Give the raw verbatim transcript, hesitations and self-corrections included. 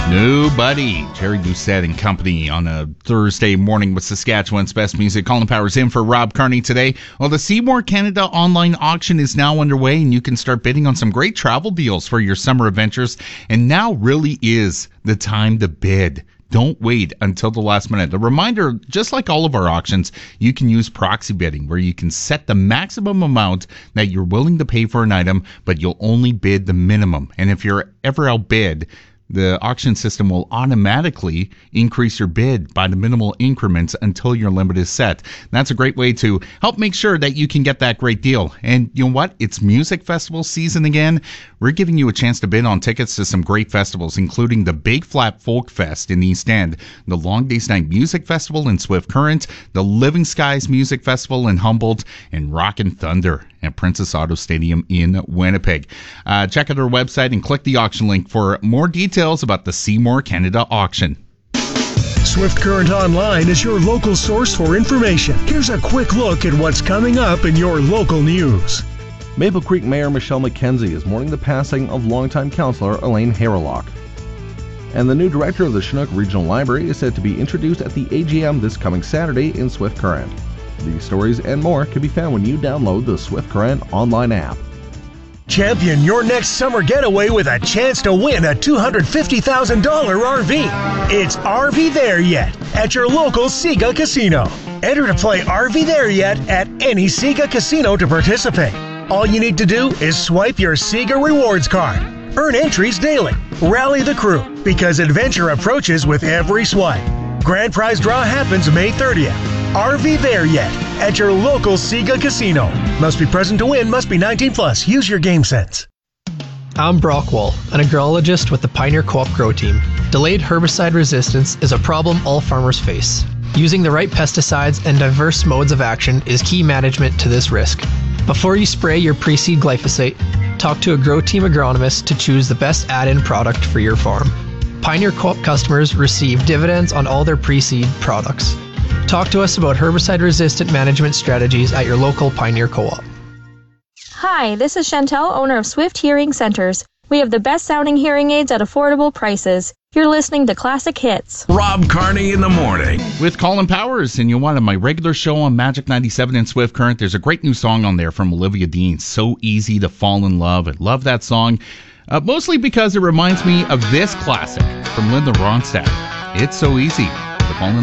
Nobody. Jerry Doucette and company on a Thursday morning with Saskatchewan's best music. Colin Powers in for Rob Carney today. Well, the Seymour Canada online auction is now underway, and you can start bidding on some great travel deals for your summer adventures. And now really is the time to bid. Don't wait until the last minute. A reminder, just like all of our auctions, you can use proxy bidding, where you can set the maximum amount that you're willing to pay for an item, but you'll only bid the minimum. And if you're ever outbid, the auction system will automatically increase your bid by the minimal increments until your limit is set. That's a great way to help make sure that you can get that great deal. And you know what? It's music festival season again. We're giving you a chance to bid on tickets to some great festivals, including the Big Flat Folk Fest in East End, the Long Days Night Music Festival in Swift Current, the Living Skies Music Festival in Humboldt, and Rockin' Thunder at Princess Auto Stadium in Winnipeg. Uh, check out our website and click the auction link for more details about the Seymour Canada auction. Swift Current Online is your local source for information. Here's a quick look at what's coming up in your local news. Maple Creek Mayor Michelle McKenzie is mourning the passing of longtime councillor Elaine Harralock. And the new director of the Chinook Regional Library is said to be introduced at the A G M this coming Saturday in Swift Current. These stories and more can be found when you download the Swift Current online app. Champion your next summer getaway with a chance to win a two hundred fifty thousand dollars R V. It's R V There Yet at your local Sega Casino. Enter to play R V There Yet at any Sega Casino to participate. All you need to do is swipe your Sega Rewards card. Earn entries daily. Rally the crew, because adventure approaches with every swipe. Grand prize draw happens May thirtieth. R V There Yet at your local Sega Casino. Must be present to win, must be nineteen plus. Use your game sense. I'm Brock Wall, an agronologist with the Pioneer Co-op Grow Team. Delayed herbicide resistance is a problem all farmers face. Using the right pesticides and diverse modes of action is key management to this risk. Before you spray your pre-seed glyphosate, talk to a Grow Team agronomist to choose the best add-in product for your farm. Pioneer Co-op customers receive dividends on all their pre-seed products. Talk to us about herbicide-resistant management strategies at your local Pioneer Co-op. Hi, this is Chantel, owner of Swift Hearing Centers. We have the best-sounding hearing aids at affordable prices. You're listening to Classic Hits. Rob Carney in the morning. With Colin Powers, and you wanted my regular show on Magic ninety-seven in Swift Current. There's a great new song on there from Olivia Dean, So Easy to Fall in Love. I love that song, uh, mostly because it reminds me of this classic from Linda Ronstadt. It's so easy to fall in love.